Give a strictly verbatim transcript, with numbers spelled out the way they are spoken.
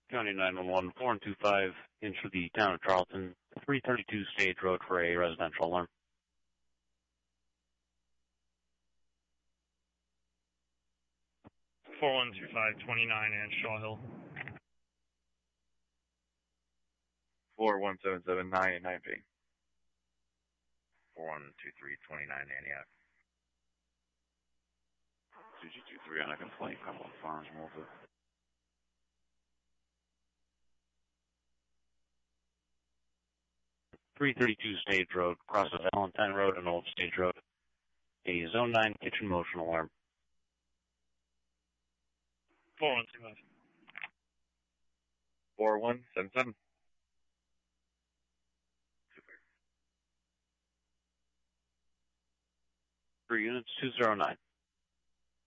County nine one one, four one two five, in for the town of Charlton, three thirty-two Stage Road for a residential alarm. four one two five, twenty-nine and Shaw Hill. four one seven seven, nine nine P. four one two three, twenty-nine Antioch. two G two three on a complaint, Cumberland Farms, Malta. three thirty-two Stage Road, crosses Valentine Road and Old Stage Road. A Zone nine kitchen motion alarm. four one two five. four one seven seven. Three units, two zero nine.